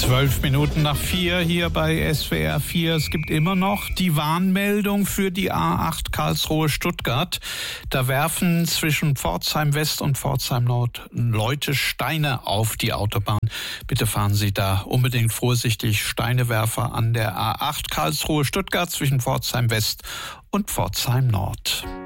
4:12 hier bei SWR 4. Es gibt immer noch die Warnmeldung für die A8 Karlsruhe-Stuttgart. Da werfen zwischen Pforzheim West und Pforzheim Nord Leute Steine auf die Autobahn. Bitte fahren Sie da unbedingt vorsichtig. Steinewerfer an der A8 Karlsruhe-Stuttgart zwischen Pforzheim West und Pforzheim Nord.